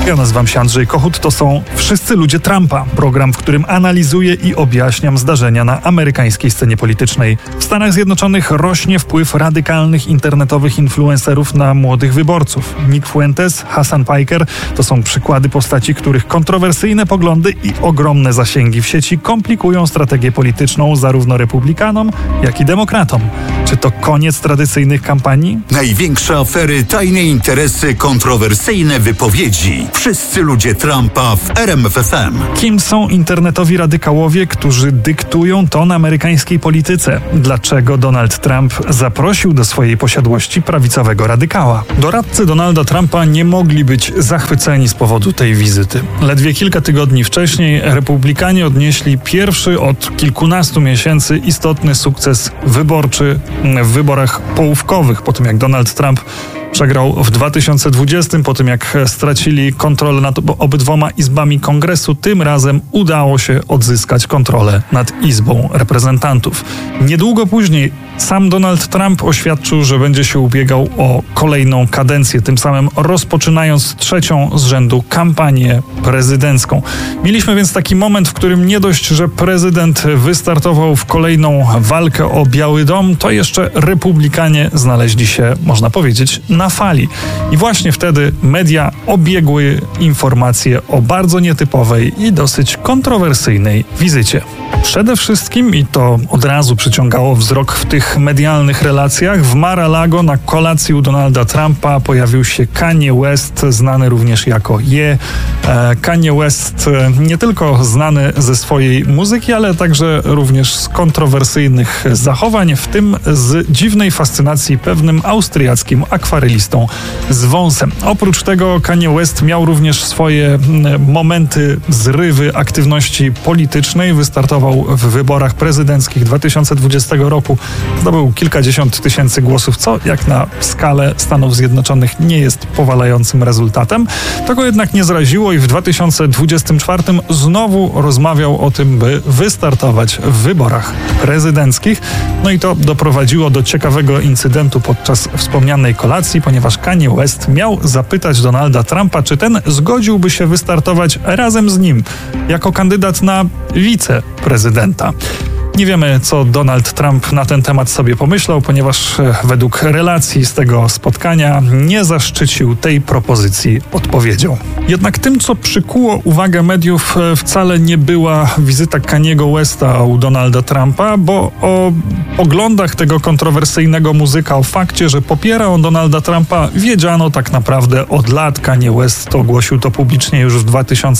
Ja nazywam się Andrzej Kochut, to są Wszyscy ludzie Trumpa, program, w którym analizuję i objaśniam zdarzenia na amerykańskiej scenie politycznej. W Stanach Zjednoczonych rośnie wpływ radykalnych internetowych influencerów na młodych wyborców. Nick Fuentes, Hasan Piker to są przykłady postaci, których kontrowersyjne poglądy i ogromne zasięgi w sieci komplikują strategię polityczną zarówno republikanom, jak i demokratom. Czy to koniec tradycyjnych kampanii? Największe afery, tajne interesy, kontrowersyjne wypowiedzi. Wszyscy ludzie Trumpa w RMF FM. Kim są internetowi radykałowie, którzy dyktują ton amerykańskiej polityce? Dlaczego Donald Trump zaprosił do swojej posiadłości prawicowego radykała? Doradcy Donalda Trumpa nie mogli być zachwyceni z powodu tej wizyty. Ledwie kilka tygodni wcześniej republikanie odnieśli pierwszy od kilkunastu miesięcy istotny sukces wyborczy w wyborach połówkowych, po tym jak Donald Trump przegrał w 2020, po tym jak stracili kontrolę nad obydwoma izbami Kongresu. Tym razem udało się odzyskać kontrolę nad Izbą Reprezentantów. Niedługo później sam Donald Trump oświadczył, że będzie się ubiegał o kolejną kadencję, tym samym rozpoczynając trzecią z rzędu kampanię prezydencką. Mieliśmy więc taki moment, w którym nie dość, że prezydent wystartował w kolejną walkę o Biały Dom, to jeszcze republikanie znaleźli się, można powiedzieć, na fali. I właśnie wtedy media obiegły informacje o bardzo nietypowej i dosyć kontrowersyjnej wizycie. Przede wszystkim, i to od razu przyciągało wzrok w tych medialnych relacjach, w Mar-a-Lago na kolacji u Donalda Trumpa pojawił się Kanye West, znany również jako Ye. Kanye West nie tylko znany ze swojej muzyki, ale także również z kontrowersyjnych zachowań, w tym z dziwnej fascynacji pewnym austriackim akwarelistą z wąsem. Oprócz tego Kanye West miał również swoje momenty, zrywy aktywności politycznej. Wystartował w wyborach prezydenckich 2020 roku. Zdobył kilkadziesiąt tysięcy głosów, co jak na skalę Stanów Zjednoczonych nie jest powalającym rezultatem. To go jednak nie zraziło i w 2024 znowu rozmawiał o tym, by wystartować w wyborach prezydenckich. No i to doprowadziło do ciekawego incydentu podczas wspomnianej kolacji, ponieważ Kanye West miał zapytać Donalda Trumpa, czy ten zgodziłby się wystartować razem z nim jako kandydat na wiceprezydenta. Nie wiemy, co Donald Trump na ten temat sobie pomyślał, ponieważ według relacji z tego spotkania nie zaszczycił tej propozycji odpowiedzią. Jednak tym, co przykuło uwagę mediów, wcale nie była wizyta Kaniego Westa u Donalda Trumpa, bo o poglądach tego kontrowersyjnego muzyka, o fakcie, że popiera on Donalda Trumpa, wiedziano tak naprawdę od lat. Kanye West ogłosił to publicznie już w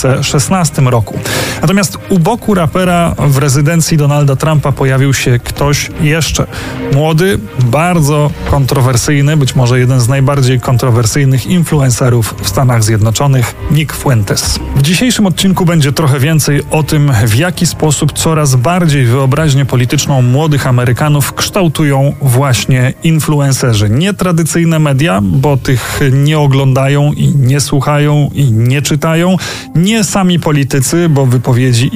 2016 roku. Natomiast u boku rapera w rezydencji Donalda Trumpa pojawił się ktoś jeszcze. Młody, bardzo kontrowersyjny, być może jeden z najbardziej kontrowersyjnych influencerów w Stanach Zjednoczonych, Nick Fuentes. W dzisiejszym odcinku będzie trochę więcej o tym, w jaki sposób coraz bardziej wyobraźnię polityczną młodych Amerykanów kształtują właśnie influencerzy. Nie tradycyjne media, bo tych nie oglądają i nie słuchają i nie czytają. Nie sami politycy, bo wypowiedzi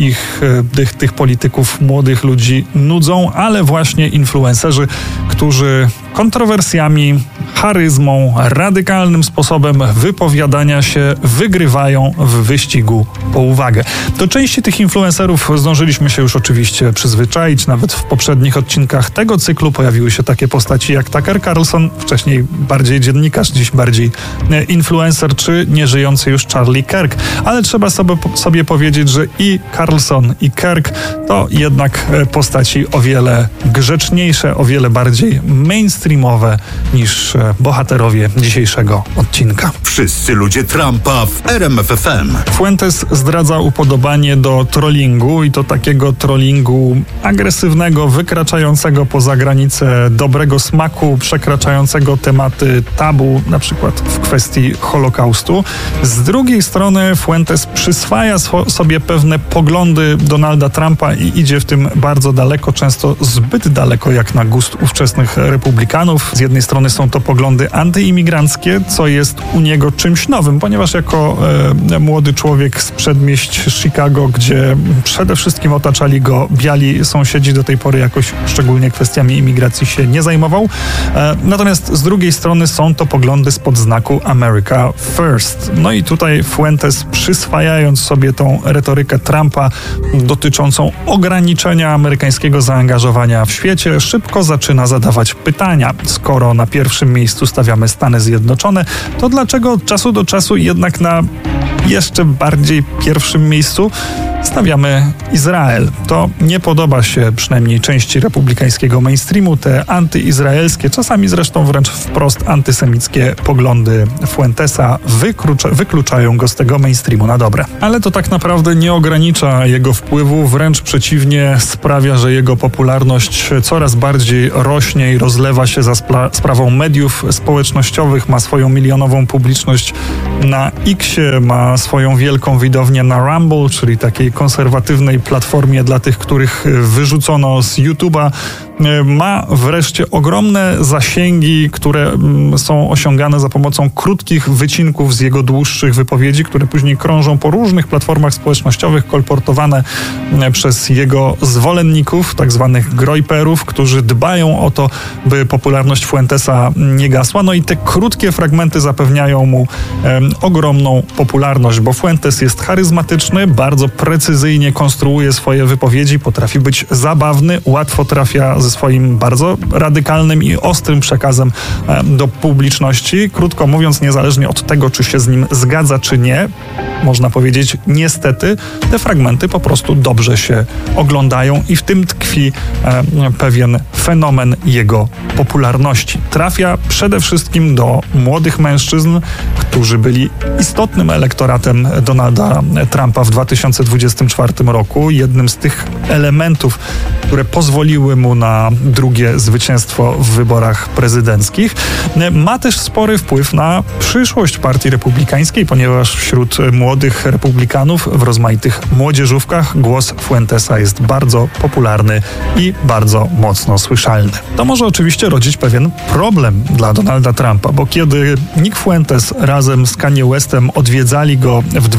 tych polityków, młodych ludzi nudzą, ale właśnie influencerzy, którzy kontrowersjami, charyzmą, radykalnym sposobem wypowiadania się wygrywają w wyścigu po uwagę. Do części tych influencerów zdążyliśmy się już oczywiście przyzwyczaić. Nawet w poprzednich odcinkach tego cyklu pojawiły się takie postaci jak Tucker Carlson, wcześniej bardziej dziennikarz, dziś bardziej influencer, czy nieżyjący już Charlie Kirk. Ale trzeba sobie powiedzieć, że i Carlson, i Kirk to jednak postaci o wiele grzeczniejsze, o wiele bardziej mainstreamowe niż bohaterowie dzisiejszego odcinka. Wszyscy ludzie Trumpa w RMF FM. Fuentes zdradza upodobanie do trollingu i to takiego trollingu agresywnego, wykraczającego poza granice dobrego smaku, przekraczającego tematy tabu, na przykład w kwestii Holokaustu. Z drugiej strony Fuentes przyswaja sobie pewne poglądy Donalda Trumpa i idzie w tym bardzo daleko, często zbyt daleko jak na gust ówczesnych republikanów. republikanów. Z jednej strony są to poglądy antyimigranckie, co jest u niego czymś nowym, ponieważ jako młody człowiek z przedmieść Chicago, gdzie przede wszystkim otaczali go biali sąsiedzi, do tej pory jakoś szczególnie kwestiami imigracji się nie zajmował. Natomiast z drugiej strony są to poglądy spod znaku America First. No i tutaj Fuentes, przyswajając sobie tą retorykę Trumpa dotyczącą ograniczenia amerykańskiego zaangażowania w świecie, szybko zaczyna zadawać pytania. Skoro na pierwszym miejscu stawiamy Stany Zjednoczone, to dlaczego od czasu do czasu jednak na jeszcze bardziej pierwszym miejscu stawiamy Izrael? To nie podoba się przynajmniej części republikańskiego mainstreamu. Te antyizraelskie, czasami zresztą wręcz wprost antysemickie poglądy Fuentesa wykluczają go z tego mainstreamu na dobre. Ale to tak naprawdę nie ogranicza jego wpływu, wręcz przeciwnie, sprawia, że jego popularność coraz bardziej rośnie i rozlewa się za sprawą mediów społecznościowych. Ma swoją milionową publiczność na Xie, ma swoją wielką widownię na Rumble, czyli takiej konserwatywnej platformie dla tych, których wyrzucono z YouTube'a. Ma wreszcie ogromne zasięgi, które są osiągane za pomocą krótkich wycinków z jego dłuższych wypowiedzi, które później krążą po różnych platformach społecznościowych, kolportowane przez jego zwolenników, tak zwanych grojperów, którzy dbają o to, by popularność Fuentesa nie gasła. No i te krótkie fragmenty zapewniają mu ogromną popularność, bo Fuentes jest charyzmatyczny, bardzo precyzyjnie konstruuje swoje wypowiedzi, potrafi być zabawny, łatwo trafia ze swoim bardzo radykalnym i ostrym przekazem do publiczności. Krótko mówiąc, niezależnie od tego, czy się z nim zgadza, czy nie, można powiedzieć, niestety, te fragmenty po prostu dobrze się oglądają i w tym tkwi pewien fenomen jego popularności. Trafia przede wszystkim do młodych mężczyzn, którzy byli istotnym elektoratem Donalda Trumpa w 2024 roku. Jednym z tych elementów, które pozwoliły mu na drugie zwycięstwo w wyborach prezydenckich. Ma też spory wpływ na przyszłość partii republikańskiej, ponieważ wśród młodych republikanów w rozmaitych młodzieżówkach głos Fuentesa jest bardzo popularny i bardzo mocno słyszalny. To może oczywiście rodzić pewien problem dla Donalda Trumpa, bo kiedy Nick Fuentes razem z Kanye Westem odwiedzali go w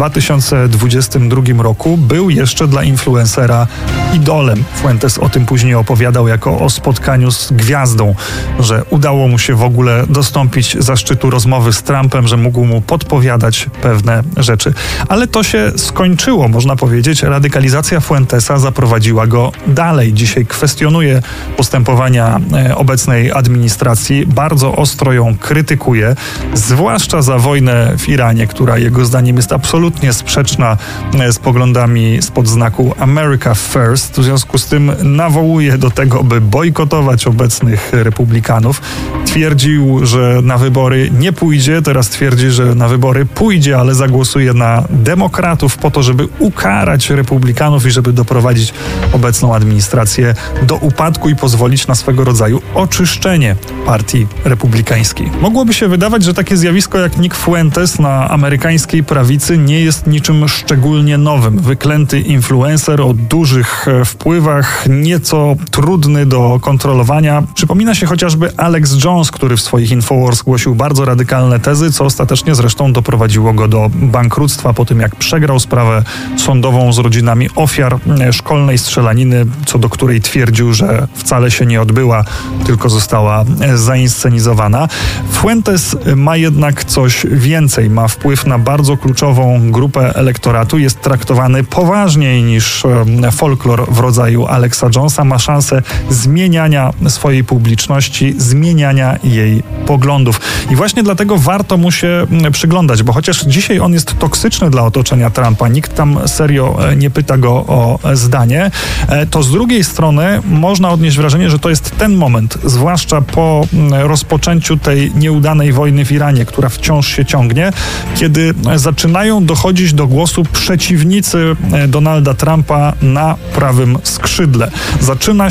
2022 roku, był jeszcze dla influencera idolem. Fuentes o tym później opowiadał jako o spotkaniu z gwiazdą, że udało mu się w ogóle dostąpić zaszczytu rozmowy z Trumpem, że mógł mu podpowiadać pewne rzeczy. Ale to się skończyło, można powiedzieć. Radykalizacja Fuentesa zaprowadziła go dalej. Dzisiaj kwestionuje postępowania obecnej administracji, bardzo ostro ją krytykuje, zwłaszcza za wojnę w Iranie, która jego zdaniem jest absolutnie sprzeczna z poglądami spod znaku America First. W związku z tym nawołuje do tego, by bojkotować obecnych republikanów. Twierdził, że na wybory nie pójdzie, teraz twierdzi, że na wybory pójdzie, ale zagłosuje na demokratów po to, żeby ukarać republikanów i żeby doprowadzić obecną administrację do upadku i pozwolić na swego rodzaju oczyszczenie partii republikańskiej. Mogłoby się wydawać, że takie zjawisko jak Nick Fuentes na amerykańskiej prawicy nie jest niczym szczególnie nowym. Wyklęty influencer o dużych wpływach, nieco trudny do kontrolowania. Przypomina się chociażby Alex Jones, który w swoich Infowars głosił bardzo radykalne tezy, co ostatecznie zresztą doprowadziło go do bankructwa po tym, jak przegrał sprawę sądową z rodzinami ofiar szkolnej strzelaniny, co do której twierdził, że wcale się nie odbyła, tylko została zainscenizowana. Fuentes ma jednak coś więcej. Ma wpływ na bardzo kluczową grupę elektoratu. Jest traktowany poważniej niż folklor w rodzaju Alexa Jonesa. Ma szansę zmieniania swojej publiczności, zmieniania jej poglądów. I właśnie dlatego warto mu się przyglądać, bo chociaż dzisiaj on jest toksyczny dla otoczenia Trumpa, nikt tam serio nie pyta go o zdanie, to z drugiej strony można odnieść wrażenie, że to jest ten moment, zwłaszcza po rozpoczęciu tej nieudanej wojny w Iranie, która wciąż się ciągnie, kiedy zaczynają dochodzić do głosu przeciwnicy Donalda Trumpa na prawym skrzydle. Zaczyna się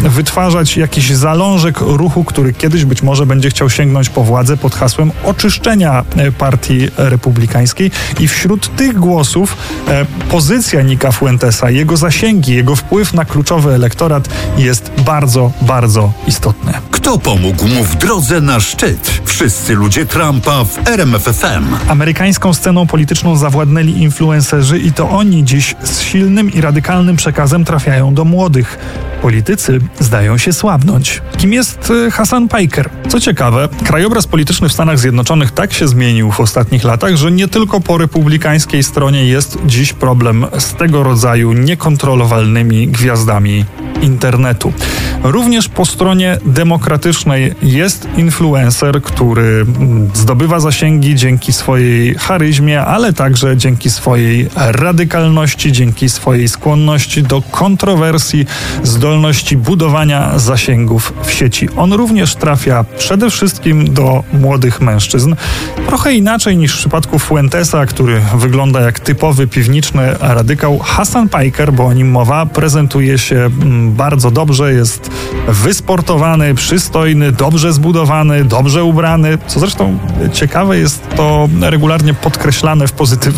wytwarzać jakiś zalążek ruchu, który kiedyś być może będzie chciał sięgnąć po władzę pod hasłem oczyszczenia partii republikańskiej. I wśród tych głosów pozycja Nika Fuentesa, jego zasięgi, jego wpływ na kluczowy elektorat jest bardzo, bardzo istotny. Kto pomógł mu w drodze na szczyt? Wszyscy ludzie Trumpa w RMF FM. Amerykańską sceną polityczną zawładnęli influencerzy i to oni dziś z silnym i radykalnym przekazem trafiają do młodych. Politycy zdają się słabnąć. Kim jest Hasan Piker? Co ciekawe, krajobraz polityczny w Stanach Zjednoczonych tak się zmienił w ostatnich latach, że nie tylko po republikańskiej stronie jest dziś problem z tego rodzaju niekontrolowalnymi gwiazdami internetu. Również po stronie demokratycznej jest influencer, który zdobywa zasięgi dzięki swojej charyzmie, ale także dzięki swojej radykalności, dzięki swojej skłonności do kontrowersji, zdolności budowania zasięgów w sieci. On również trafia przede wszystkim do młodych mężczyzn. Trochę inaczej niż w przypadku Fuentesa, który wygląda jak typowy piwniczny radykał. Hasan Piker, bo o nim mowa, prezentuje się bardzo dobrze, jest wysportowany, przystojny, dobrze zbudowany, dobrze ubrany, co zresztą ciekawe, jest to regularnie podkreślane w pozytywnym